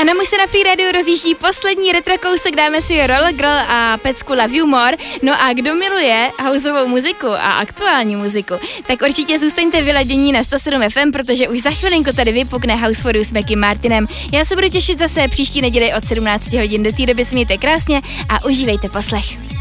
A na Muse na Free Radio rozjíždí poslední retro kousek, dáme si Roller Girl a pecku Love You More. No a kdo miluje houseovou muziku a aktuální muziku, tak určitě zůstaňte vyladění na 107 FM, protože už za chvilinku tady vypukne House for You s Mackem Martinem. Já se budu těšit zase příští neděli od 17 hodin. Do té doby se mějte krásně a užívejte poslech.